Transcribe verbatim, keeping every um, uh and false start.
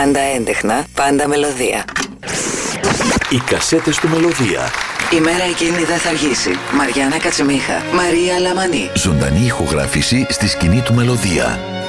Πάντα έντεχνα, πάντα μελωδία. Οι κασέτες του Μελωδία. Η μέρα εκείνη δεν θα αργήσει. Μαριάννα Κατσιμίχα, Μαρία Λαμανή. Ζωντανή ηχογράφηση στη σκηνή του Μελωδία.